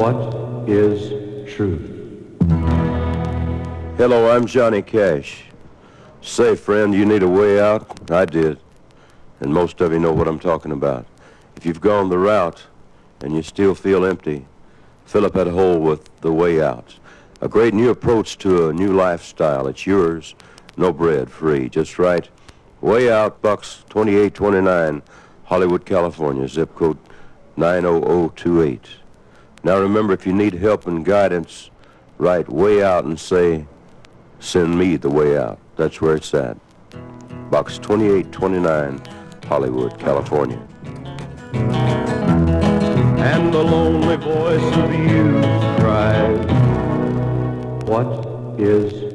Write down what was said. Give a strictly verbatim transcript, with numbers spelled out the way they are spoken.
What is truth? Hello, I'm Johnny Cash. Say, friend, you need a way out? I did. And most of you know what I'm talking about. If you've gone the route and you still feel empty, fill up that hole with the way out. A great new approach to a new lifestyle. It's yours. No bread, free. Just right. Way Out, Bucks twenty-eight twenty-nine, Hollywood, California, zip code nine zero zero two eight. Now remember, if you need help and guidance, write Way Out and say, send me the way out. That's where it's at. Box twenty-eight twenty-nine, Hollywood, California. And the lonely voice of youth cries, what is